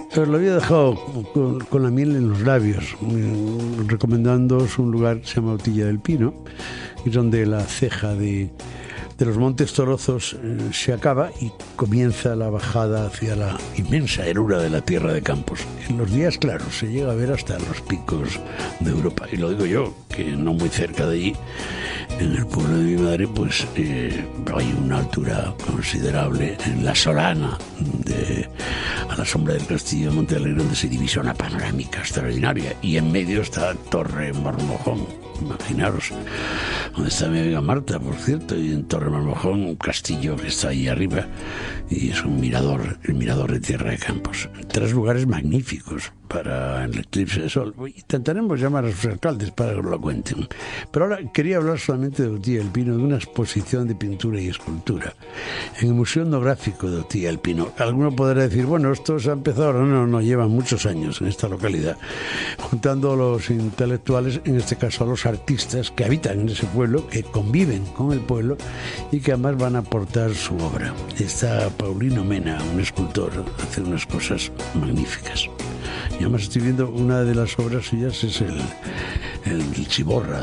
Os lo había dejado con la miel en los labios, recomendándoos un lugar que se llama Utilla del Pino, y donde la ceja de los Montes Torozos se acaba y comienza la bajada hacia la inmensa herura de la tierra de Campos. En los días claros se llega a ver hasta los picos de Europa. Y lo digo yo, que no muy cerca de allí, en el pueblo de mi madre, pues hay una altura considerable en la Solana, a la sombra del castillo de Monte Alegre, donde se divisa una panorámica extraordinaria. Y en medio está Torre Marmojón. Imaginaros, donde está mi amiga Marta, por cierto, y en Torre Marmojón, un castillo que está ahí arriba, y es un mirador, el mirador de Tierra de Campos. 3 lugares magníficos para el eclipse de sol. Intentaremos llamar a sus alcaldes para que nos lo cuenten. Pero ahora quería hablar solamente de Utilla del Pino, de una exposición de pintura y escultura en el Museo Etnográfico de Utilla del Pino. Alguno podrá decir, bueno, esto se ha empezado ahora. No, llevan muchos años en esta localidad, juntando a los intelectuales, en este caso a los artistas que habitan en ese pueblo, que conviven con el pueblo y que además van a aportar su obra. Está Paulino Mena, un escultor, hace unas cosas magníficas. Y además estoy viendo una de las obras suyas, es el Chiborra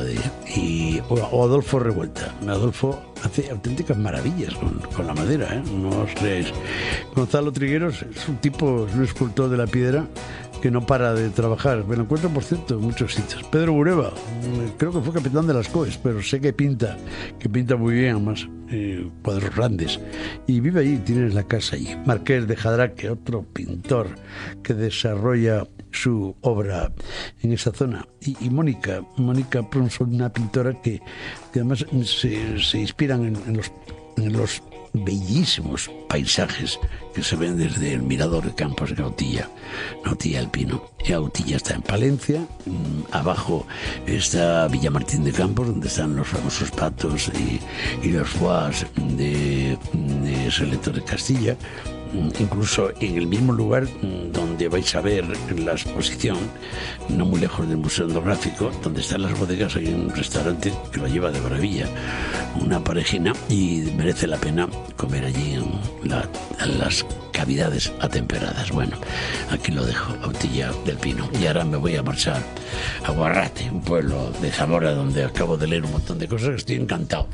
o Adolfo Revuelta. Adolfo hace auténticas maravillas con la madera, ¿eh? No os creéis. Gonzalo Trigueros es un escultor de la piedra que no para de trabajar. Me lo encuentro, por cierto, en muchos sitios. Pedro Bureba, creo que fue capitán de las COES, pero sé que pinta muy bien, además, cuadros grandes. Y vive allí, tienes la casa allí. Marqués de Jadraque, otro pintor que desarrolla su obra en esa zona. Y Mónica Pronson, una pintora que además se inspiran en los bellísimos paisajes que se ven desde el mirador de Campos de Utilla del Pino. Y Utilla está en Palencia, abajo está Villamartín de Campos, donde están los famosos patos y los foies de Selector de Castilla. Incluso en el mismo lugar donde vais a ver la exposición, no muy lejos del Museo Etnográfico, donde están las bodegas, hay un restaurante que lo lleva de maravilla, una parejina, y merece la pena comer allí en las cavidades atemperadas. Bueno, aquí lo dejo, Utilla del Pino. Y ahora me voy a marchar a Guarrate, un pueblo de Zamora, donde acabo de leer un montón de cosas. Estoy encantado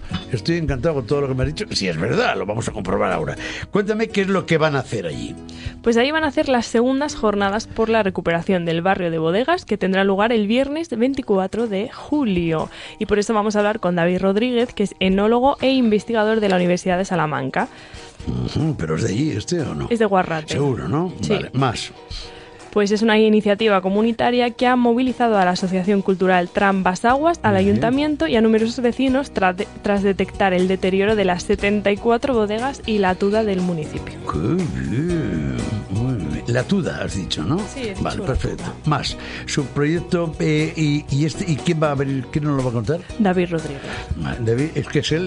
con todo lo que me has dicho. Si es verdad, lo vamos a comprobar ahora. Cuéntame qué es lo que van a hacer allí. Pues ahí van a hacer las segundas jornadas por la recuperación del barrio de bodegas, que tendrá lugar el viernes 24 de julio. Y por eso vamos a hablar con David Rodríguez, que es enólogo e investigador de la Universidad de Salamanca. ¿Pero es de allí o no? Es de Guarrate. Seguro, ¿no? Sí. Vale, más. Pues es una iniciativa comunitaria que ha movilizado a la Asociación Cultural Trambasaguas, al ayuntamiento y a numerosos vecinos tras detectar el deterioro de las 74 bodegas y la tuda del municipio. ¡Qué bien! Muy bien. La tuda, has dicho, ¿no? Sí, he dicho. Vale, perfecto. Más. Su proyecto, ¿y quién va a venir? ¿Quién nos lo va a contar? David Rodríguez. David, es que es el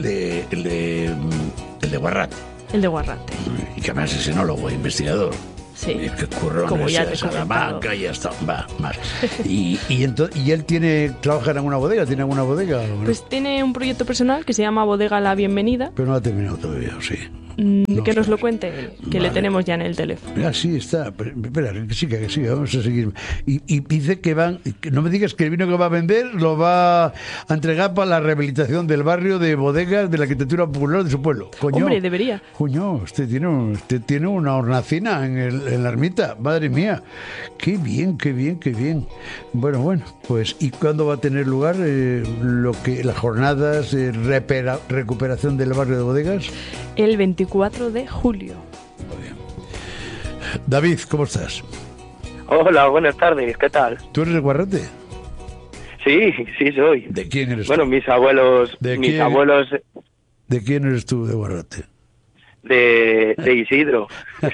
de Guarrate. El de Guarrate. Y que además es enólogo e investigador. Sí. Que curró como ya en te he Salamanca y ya está. Va, más. Y él trabaja en alguna bodega, ¿tiene alguna bodega? Pues tiene un proyecto personal que se llama Bodega La Bienvenida. Pero no ha terminado todavía, sí. Que nos lo cuente él, que vale. Le tenemos ya en el teléfono. Ah, sí, está. Espera, que siga, vamos a seguir. Y dice que no me digas que el vino que va a vender lo va a entregar para la rehabilitación del barrio de bodegas de la arquitectura popular de su pueblo. Coño, hombre, debería. Coño, usted tiene una hornacina en la ermita, madre mía. Qué bien. Bueno, pues ¿y cuándo va a tener lugar las jornadas de recuperación del barrio de bodegas? El 24 de julio. Muy bien. David, ¿cómo estás? Hola, buenas tardes, ¿qué tal? ¿Tú eres de Guarrate? Sí soy. ¿De quién eres Bueno, tú? mis abuelos... ¿De quién eres tú de Guarrate? De Isidro.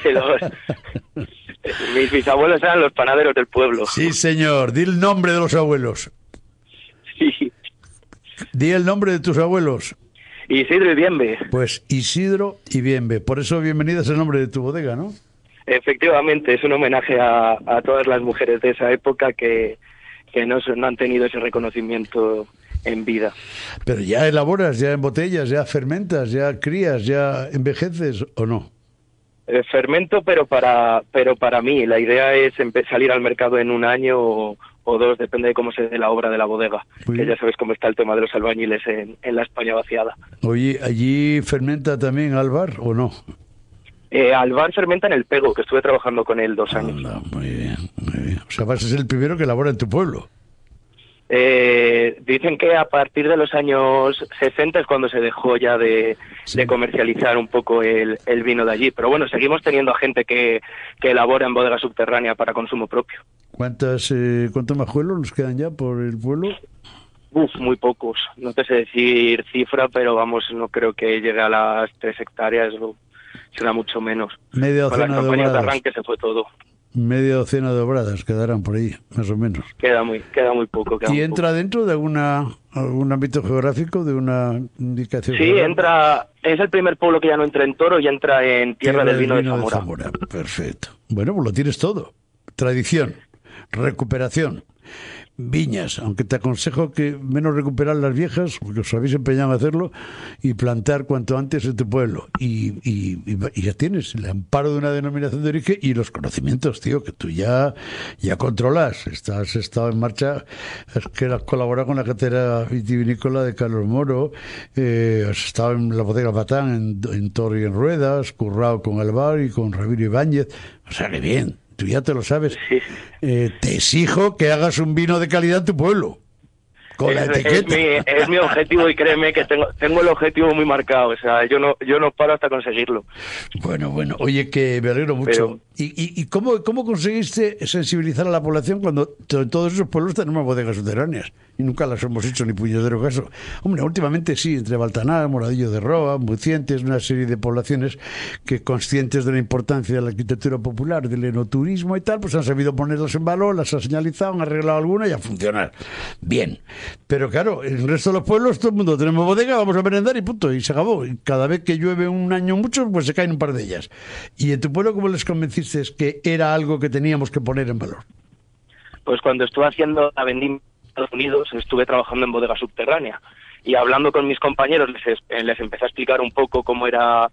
Mis bisabuelos eran los panaderos del pueblo. Sí, señor. Di el nombre de los abuelos. Sí. Di el nombre de tus abuelos. Isidro y Bienve. Pues Isidro y Bienve. Por eso bienvenida es el nombre de tu bodega, ¿no? Efectivamente, es un homenaje a todas las mujeres de esa época que no han tenido ese reconocimiento en vida. Pero ya elaboras, ya embotellas, ya fermentas, ya crías, ya envejeces, ¿o no? Fermento, pero para mí. La idea es salir al mercado en un año o dos, depende de cómo se dé la obra de la bodega. Que ya sabes cómo está el tema de los albañiles en la España vaciada. Oye, ¿allí fermenta también Alvar o no? Alvar fermenta en El Pego, que estuve trabajando con él 2 años. Muy bien, muy bien. O sea, vas a ser el primero que elabora en tu pueblo. Dicen que a partir de los años 60 es cuando se dejó ya de comercializar un poco el vino de allí. Pero bueno, seguimos teniendo a gente que elabora en bodega subterránea para consumo propio. ¿Cuántos majuelos nos quedan ya por el pueblo? Muy pocos. No te sé decir cifra, pero vamos, no creo que llegue a las 3 hectáreas. Será mucho menos. Media Con las docena de campañas de obradas. arranque se fue todo. Media docena de obradas quedarán por ahí, más o menos. Queda muy poco. ¿Y entra dentro de algún ámbito geográfico, de una indicación Sí, geográfica? es el primer pueblo que ya no entra en Toro y entra en Tierra del Vino de Zamora. Perfecto. Bueno, pues lo tienes todo. Tradición, recuperación, viñas, aunque te aconsejo que menos recuperar las viejas, porque os habéis empeñado en hacerlo, y plantar cuanto antes en tu pueblo. Y ya tienes el amparo de una denominación de origen y los conocimientos, tío, que tú ya controlas. Has estado en marcha, es que has colaborado con la cátedra vitivinícola de Carlos Moro, has estado en la bodega Batán, en Toro y en Ruedas, currado con Alvar y con Ramiro Ibáñez. O sea, que bien. Tú ya te lo sabes. Sí. Te exijo que hagas un vino de calidad en tu pueblo. Con la etiqueta. Es mi objetivo y créeme que tengo el objetivo muy marcado. O sea, yo no paro hasta conseguirlo. Bueno. Oye, que me alegro mucho. ¿Y cómo conseguiste sensibilizar a la población cuando en todos esos pueblos tenemos bodegas subterráneas? Y nunca las hemos hecho ni puñetero caso. Hombre, últimamente sí, entre Baltanar, Moradillo de Roa, Mucientes, una serie de poblaciones que, conscientes de la importancia de la arquitectura popular, del enoturismo y tal, pues han sabido ponerlas en valor, las han señalizado, han arreglado alguna y a funcionar. Bien. Pero claro, en el resto de los pueblos todo el mundo tenemos bodega, vamos a merendar y punto, y se acabó. Y cada vez que llueve un año mucho, pues se caen un par de ellas. ¿Y en tu pueblo cómo les convenciste que era algo que teníamos que poner en valor? Pues cuando estuve haciendo la vendimia en Estados Unidos, estuve trabajando en bodega subterránea. Y hablando con mis compañeros, les empecé a explicar un poco cómo era...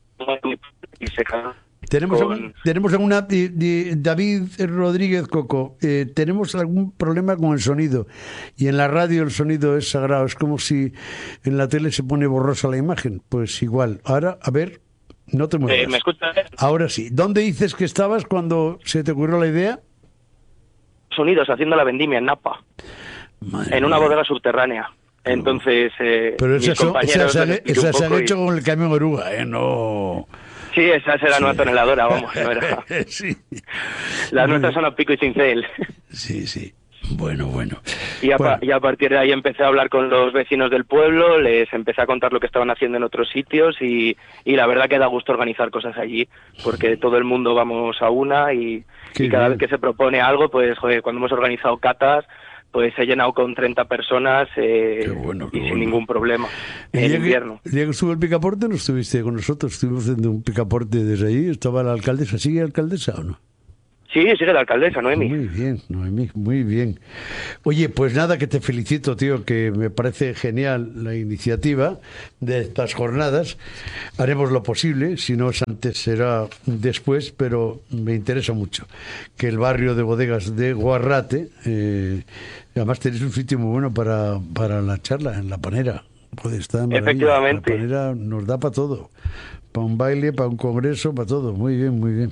Y se Tenemos alguna... David Rodríguez Coco, tenemos algún problema con el sonido. Y en la radio el sonido es sagrado. Es como si en la tele se pone borrosa la imagen. Pues igual. Ahora, a ver, no te muevas. ¿Me escuchas? Ahora sí. ¿Dónde dices que estabas cuando se te ocurrió la idea? Unidos, haciendo la vendimia en Napa. En una bodega subterránea. Entonces, pero mis compañeros... Esas se han hecho con el camión oruga, no... Sí, esa será una toneladora, vamos. No era... Sí. Las nuestras son a pico y cincel. Sí. Bueno. Y a partir de ahí empecé a hablar con los vecinos del pueblo, les empecé a contar lo que estaban haciendo en otros sitios y la verdad que da gusto organizar cosas allí, porque todo el mundo vamos a una y cada vez que se propone algo, pues joder, cuando hemos organizado catas, pues he llenado con 30 personas sin ningún problema en invierno. El día que estuvo el picaporte no estuviste con nosotros, estuvimos haciendo un picaporte desde ahí, estaba la alcaldesa. ¿Sigue alcaldesa o no? Sí, sigue la alcaldesa, Noemí. Muy bien, Noemí, muy bien. Oye, pues nada, que te felicito, tío, que me parece genial la iniciativa de estas jornadas. Haremos lo posible, si no es antes será después, pero me interesa mucho que el barrio de bodegas de Guarrate, además tenéis un sitio muy bueno para la charla, en La Panera. Puede estar maravilla. Efectivamente. La Panera nos da para todo, para un baile, para un congreso, para todo. Muy bien.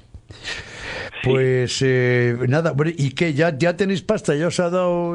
Pues nada, ¿y qué? ¿Ya tenéis pasta? ¿Ya os ha dado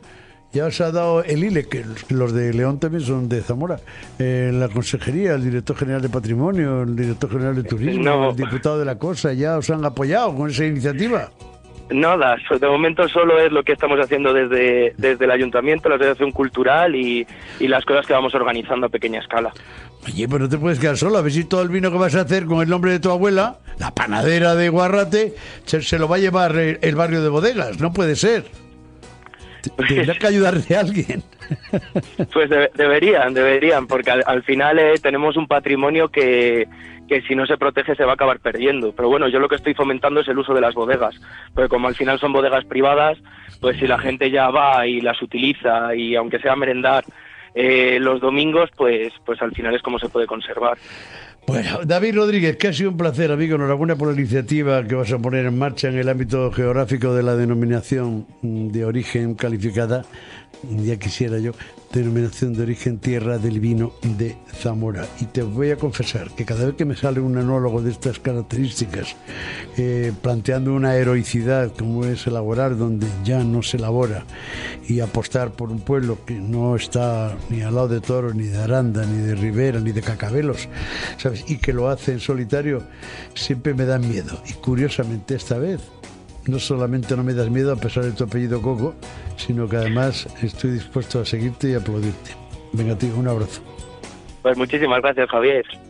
el ILE? Que los de León también son de Zamora. La consejería, el director general de Patrimonio, el director general de Turismo, el diputado de la Cosa, ¿ya os han apoyado con esa iniciativa? Nada, de momento solo es lo que estamos haciendo desde el ayuntamiento, la asociación cultural y las cosas que vamos organizando a pequeña escala. Oye, pero no te puedes quedar solo. A ver si todo el vino que vas a hacer con el nombre de tu abuela, la panadera de Guarrate, se lo va a llevar el barrio de bodegas. No puede ser. Tendrá que ayudarle a alguien. Pues deberían, porque al final tenemos un patrimonio que si no se protege se va a acabar perdiendo. Pero bueno, yo lo que estoy fomentando es el uso de las bodegas, porque como al final son bodegas privadas, pues si la gente ya va y las utiliza y aunque sea merendar los domingos, pues al final es como se puede conservar. Bueno, David Rodríguez, que ha sido un placer, amigo. Enhorabuena por la iniciativa que vas a poner en marcha en el ámbito geográfico de la denominación de origen calificada. Ya quisiera yo, denominación de origen tierra del vino de Zamora. Y te voy a confesar que cada vez que me sale un enólogo de estas características, planteando una heroicidad como es elaborar donde ya no se elabora y apostar por un pueblo que no está ni al lado de Toro, ni de Aranda, ni de Ribera, ni de Cacabelos, ¿sabes? Y que lo hace en solitario, siempre me dan miedo. Y curiosamente esta vez no solamente no me das miedo a pesar de tu apellido Coco, sino que además estoy dispuesto a seguirte y aplaudirte. Venga, tío, un abrazo. Pues muchísimas gracias, Javier.